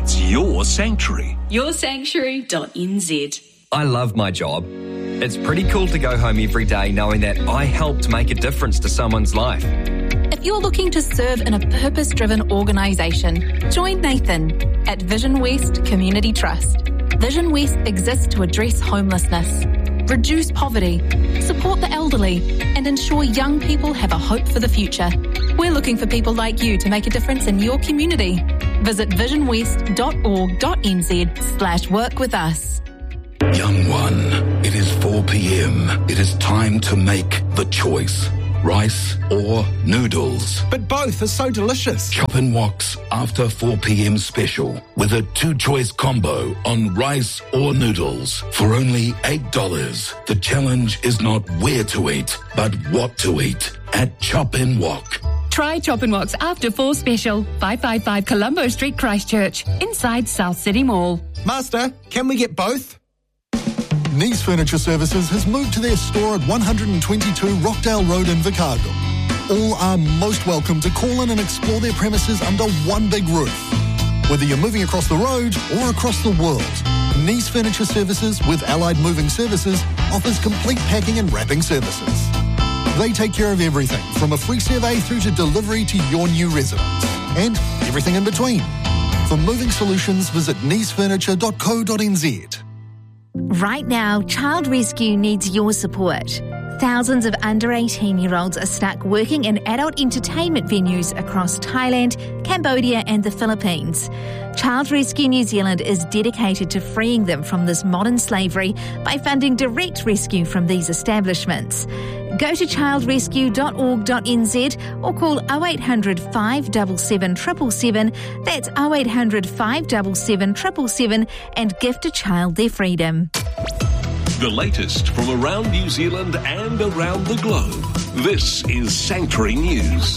It's your sanctuary. Yoursanctuary.nz. I love my job. It's pretty cool to go home every day knowing that I helped make a difference to someone's life. If you're looking to serve in a purpose-driven organisation, join Nathan at Vision West Community Trust. Vision West exists to address homelessness, reduce poverty, support the elderly, and ensure young people have a hope for the future. We're looking for people like you to make a difference in your community. Visit visionwest.org.nz/work with us. Young one, it is 4 p.m. It is time to make the choice. Rice or noodles? But both are so delicious. Chop and Wok's after 4 p.m. special with a two-choice combo on rice or noodles for only $8. The challenge is not where to eat, but what to eat at Chop and Wok. Try Chop and Wok's After 4 special, 555 Colombo Street, Christchurch, inside South City Mall. Master, can we get both? Nice Furniture Services has moved to their store at 122 Rockdale Road in Invercargill. All are most welcome to call in and explore their premises under one big roof. Whether you're moving across the road or across the world, Nice Furniture Services with Allied Moving Services offers complete packing and wrapping services. They take care of everything from a free survey through to delivery to your new residence and everything in between. For moving solutions, visit nicefurniture.co.nz. Right now, Child Rescue needs your support. Thousands of under 18-year-olds are stuck working in adult entertainment venues across Thailand, Cambodia and the Philippines. Child Rescue New Zealand is dedicated to freeing them from this modern slavery by funding direct rescue from these establishments. Go to childrescue.org.nz or call 0800 577 777. That's 0800 577 777 and gift a child their freedom. The latest from around New Zealand and around the globe. This is Sanctuary News.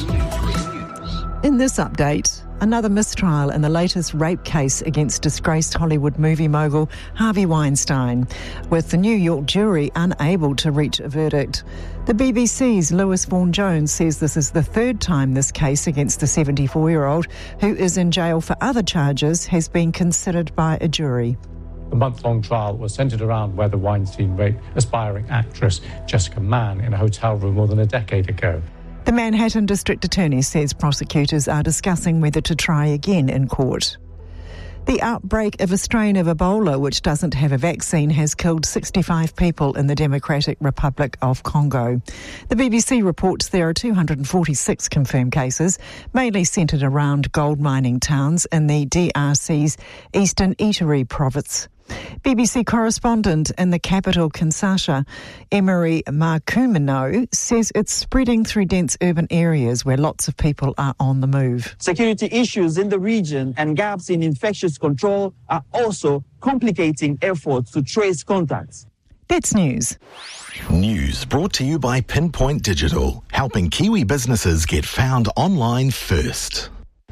In this update, another mistrial in the latest rape case against disgraced Hollywood movie mogul Harvey Weinstein, with the New York jury unable to reach a verdict. The BBC's Lewis Vaughan-Jones says this is the third time this case against the 74-year-old, who is in jail for other charges, has been considered by a jury. The month-long trial was centred around whether Weinstein raped aspiring actress Jessica Mann in a hotel room more than a decade ago. The Manhattan District Attorney says prosecutors are discussing whether to try again in court. The outbreak of a strain of Ebola, which doesn't have a vaccine, has killed 65 people in the Democratic Republic of Congo. The BBC reports there are 246 confirmed cases, mainly centred around gold mining towns in the DRC's Eastern Ituri province. BBC correspondent in the capital, Kinshasa, Emery Markumino, says it's spreading through dense urban areas where lots of people are on the move. Security issues in the region and gaps in infectious control are also complicating efforts to trace contacts. That's news. News brought to you by Pinpoint Digital, helping Kiwi businesses get found online first.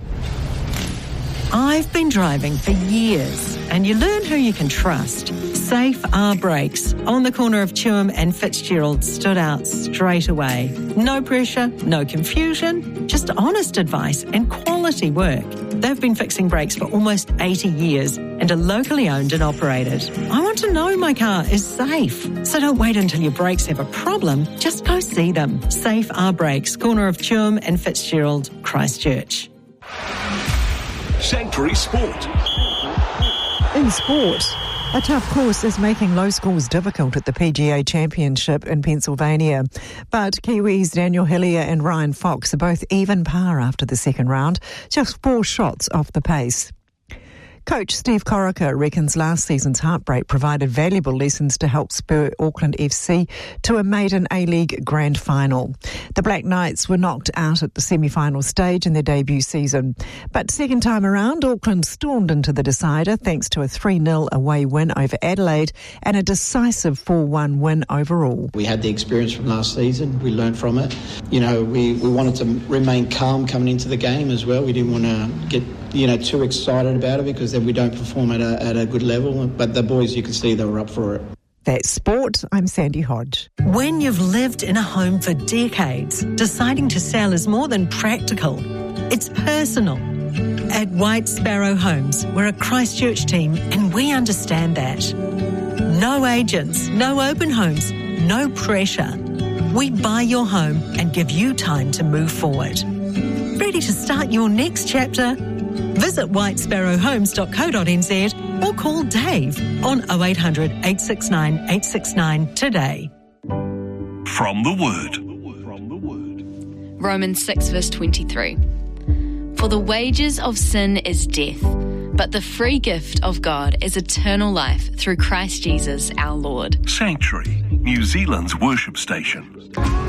I've been driving for years, and you learn who you can trust. Safe R Brakes on the corner of Tuam and Fitzgerald stood out straight away. No pressure, no confusion, just honest advice and quality work. They've been fixing brakes for almost 80 years and are locally owned and operated. I want to know my car is safe, so don't wait until your brakes have a problem. Just go see them. Safe R Brakes, corner of Tuam and Fitzgerald, Christchurch. Sanctuary Sport. In sport, a tough course is making low scores difficult at the PGA Championship in Pennsylvania. But Kiwis Daniel Hillier and Ryan Fox are both even par after the second round, just 4 shots off the pace. Coach Steve Corica reckons last season's heartbreak provided valuable lessons to help spur Auckland FC to a maiden A-League grand final. The Black Knights were knocked out at the semi-final stage in their debut season. But second time around, Auckland stormed into the decider thanks to a 3-0 away win over Adelaide and a decisive 4-1 win overall. We had the experience from last season. We learned from it. You know, we wanted to remain calm coming into the game as well. We didn't want to get too excited about it because then we don't perform at a good level. But the boys, you can see they were up for it. That's sport. I'm Sandy Hodge. When you've lived in a home for decades, deciding to sell is more than practical. It's personal. At White Sparrow Homes. We're a Christchurch team and we understand that. No agents, no open homes, no pressure. We buy your home and give you time to move forward. Ready to start your next chapter? Visit whitesparrowhomes.co.nz or call Dave on 0800 869 869 today. From the Word. Romans 6 verse 23. For the wages of sin is death, but the free gift of God is eternal life through Christ Jesus our Lord. Sanctuary, New Zealand's worship station.